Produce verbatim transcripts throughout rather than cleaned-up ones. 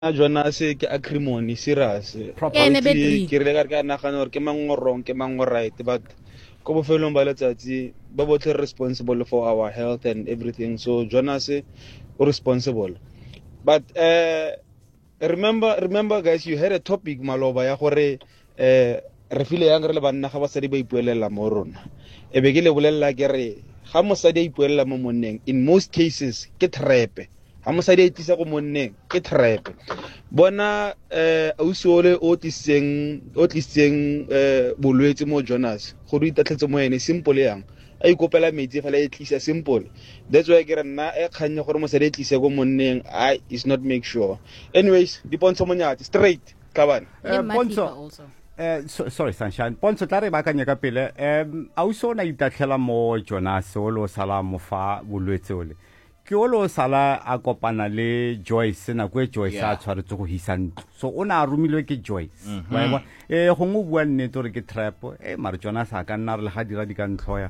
Jonas ke acrimony serious Property ke re ka ka nagana gore ke mang wrong ke mang right, but ko bofelong ba letsatsi ba botlhe responsible for our health and everything, so Jonas is responsible. But uh remember remember guys, you had a topic maloba ya gore eh re file yang re le banna ga basadi ba ipuelela mo rona e be ke le bolella ke re ga mosadi a ipuelela mo monneng in most cases ke trap. Ha mosadi a itlisa go monneng ke trap. Bona eh ausole o tliseng o tliseng eh bolwetse mo Jonas go re itatletse mo ene simple yang a ikopela metsi fela e tlisa simple. That's why ke re nna e kganya gore mosadi a tlise go monneng I is not make sure. Anyways di pontsho monyati straight ka bana Pontsho Uh, so, sorry Sunshine Pontsho tla re ba ka nyaka pele um auso na itatlhela mo Jonas o lo sala mo fa bolwetse ole ke o lo sala a kopana le Joyce na kwe Joyce a tshwaretse go hisan so o na rumilwe ke Joyce wa bona eh go ngo bua nnete gore ke trap eh mara Jonas a ka nna re le ga dira di ka ntloya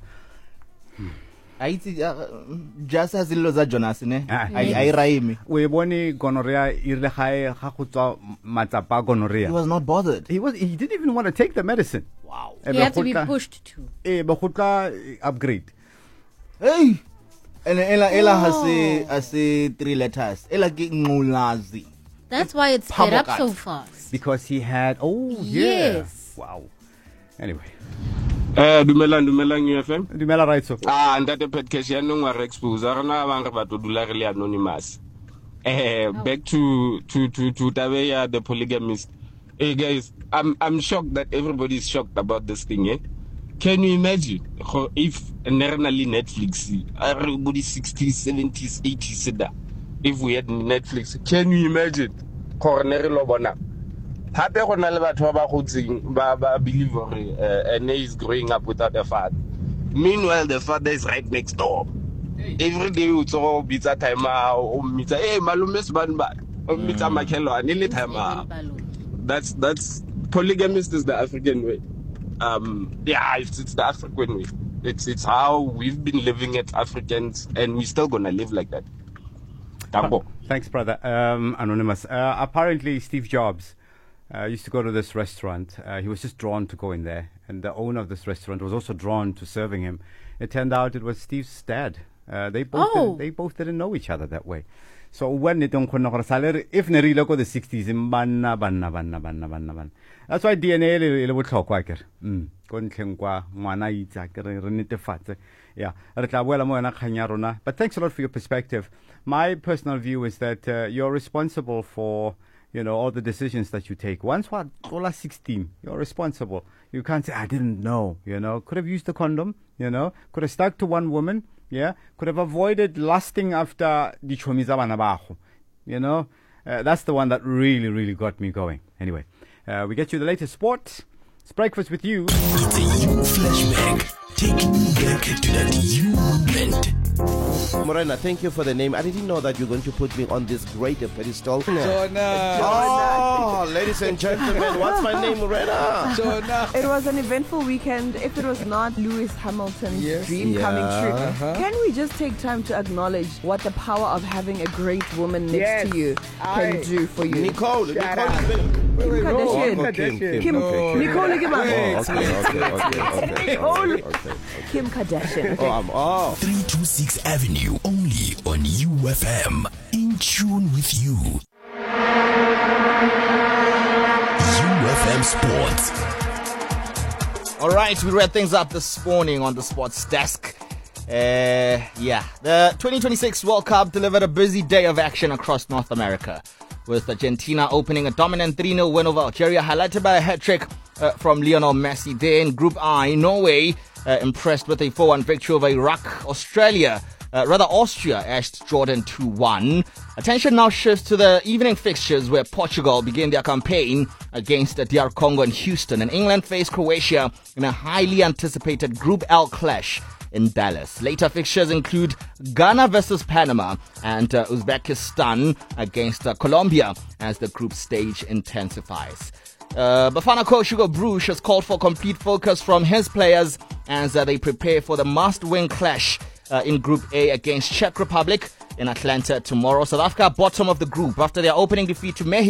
a itse just as illo za Jonas ne ai raimi we bone gonorrhea ile ga ga go tswa matsapa gonorrhea. He was not bothered. He was he didn't even want to take the medicine. Wow. He had to be pushed to eh ba gotla upgrade. Hey, and ela ela has a as a three letters ela ke ngulazi. That's why it's sped up so fast, because he had oh yeah. Yes. Wow. Anyway, Eh dumelang dumelang U F M. dumela right so Ah ndate podcast ya no ngwa expose rena ba ngre ba to dula re le anonymous. Eh back to to to to tabe ya the polygamist. Hey guys, I'm I'm shocked that everybody is shocked about this thing, eh? Can you imagine if normally Netflix everybody sixties, seventies, eighties if we had Netflix? Can you imagine corner lo bona? Hape go na le batho ba ba gotseng ba ba believe gore and is growing up without a father. Meanwhile the father is right next door. Every day you so bitsa time o mitsa eh malume sban ba o mitsa makhelwa ni le time. That's that's polygamist is the African way. Um yeah, it's, it's the African way. It's it's how we've been living as Africans and we're still gonna live like that. Tambo. Thanks brother. um Anonymous. Uh, apparently Steve Jobs Uh, used to go to this restaurant. Uh, he was just drawn to go in there, and the owner of this restaurant was also drawn to serving him. It turned out it was Steve's dad. Uh, they both Oh. didn't, they both didn't know each other that way. So when it don't if ne re go the sixties banna banna banna banna banna banna. That's why D N A le le botlhokwa ke re. Mm. Go ntleng kwa ngwana itsa ke re re netefatse. Yeah, re tla boela mo yona kganya rona. But thanks a lot for your perspective. My personal view is that uh, you're responsible for you know, all the decisions that you take. Once what, all sixteen, you're responsible. You can't say, I didn't know, you know. Could have used the condom, you know. Could have stuck to one woman, yeah. Could have avoided lusting after the chomiza banabajo, you know. Uh, that's the one that really, really got me going. Anyway, uh, we get you the latest sports. It's breakfast with you. It's a you flashback. Taking you back to that you moment. Morena, thank you for the name. I didn't know that you're going to put me on this great pedestal. Jonah. Oh, ladies and gentlemen, what's my name, Morena? Jonah. It was an eventful weekend. If it was not Lewis Hamilton's Yes. dream Yeah. coming true, Uh-huh. can we just take time to acknowledge what the power of having a great woman next Yes. to you can Aye. do for you? Nicole, Nicole. up. Kim Wait, wait, no. Kardashian. Oh, Kim, Kim, Kim, okay, Kim. Nicole Kidman. Oh, okay, okay, okay, okay, Nicole. okay, okay. Kim Kardashian. Oh, I'm oh. three two six Avenue, only on U F M. In tune with you. U F M Sports. All right, we read things up this morning on the sports desk. Uh, yeah, the twenty twenty-six World Cup delivered a busy day of action across North America, with Argentina opening a dominant three nil win over Algeria, highlighted by a hat-trick uh, from Lionel Messi. There in Group I, Norway uh, impressed with a four one victory over Iraq. Australia, uh, rather Austria, edged Jordan two one. Attention now shifts to the evening fixtures, where Portugal began their campaign against D R Congo and Houston, and England faced Croatia in a highly anticipated Group L clash in Dallas. Later fixtures include Ghana versus Panama and uh, Uzbekistan against uh, Colombia as the group stage intensifies. Uh, Bafana coach Hugo Bruges has called for complete focus from his players as uh, they prepare for the must-win clash uh, in Group A against Czech Republic in Atlanta tomorrow. South Africa, bottom of the group after their opening defeat to Mexico.